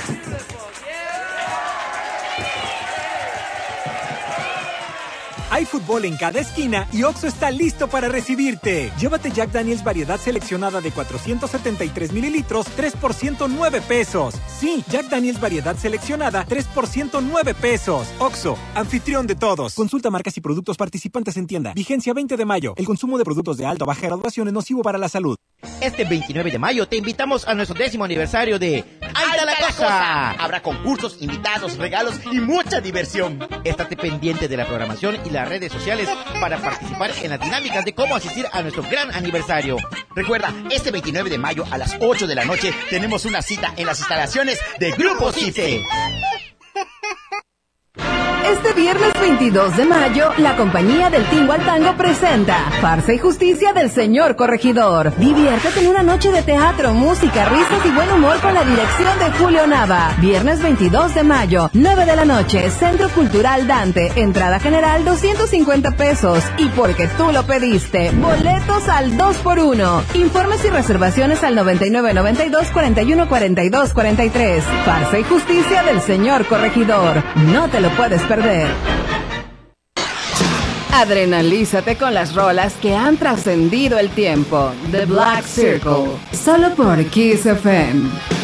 Hay fútbol en cada esquina y Oxxo está listo para recibirte. Llévate Jack Daniel's variedad seleccionada de 473 mililitros, 3 por 109 pesos. Sí, Jack Daniel's variedad seleccionada, 3 por 109 pesos. Oxxo, anfitrión de todos. Consulta marcas y productos participantes en tienda. Vigencia 20 de mayo. El consumo de productos de alta o baja graduación es nocivo para la salud. Este 29 de mayo te invitamos a nuestro 10º aniversario de ¡Alta la Cosa! Habrá concursos, invitados, regalos y mucha diversión. Estate pendiente de la programación y las redes sociales para participar en las dinámicas de cómo asistir a nuestro gran aniversario. Recuerda, este 29 de mayo a las 8 de la noche tenemos una cita en las instalaciones de Grupo CIFE. Este viernes 22 de mayo, la compañía del Tingo al Tango presenta Farsa y Justicia del Señor Corregidor. Diviértete en una noche de teatro, música, risas y buen humor con la dirección de Julio Nava. Viernes 22 de mayo, 9 de la noche, Centro Cultural Dante. Entrada general 250 pesos. Y porque tú lo pediste, boletos al 2x1. Informes y reservaciones al 9992-4142-43. Farsa y Justicia del Señor Corregidor. No te lo puedes perder. Adrenalízate con las rolas que han trascendido el tiempo. The Black Circle, solo por Kiss FM.